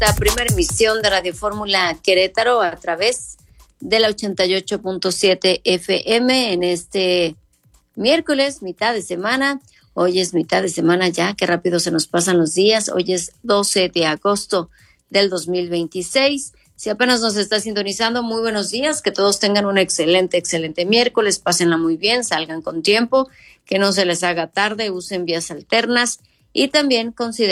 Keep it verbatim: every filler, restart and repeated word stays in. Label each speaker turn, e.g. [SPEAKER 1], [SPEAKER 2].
[SPEAKER 1] La primera emisión de Radio Fórmula Querétaro a través de la ochenta y ocho punto siete F M en este miércoles, mitad de semana. Hoy es mitad de semana ya, qué rápido se nos pasan los días. Hoy es doce de agosto del dos mil veintiséis. Si apenas nos está sintonizando, muy buenos días, que todos tengan un excelente, excelente miércoles, pásenla muy bien, salgan con tiempo, que no se les haga tarde, usen vías alternas y también consideren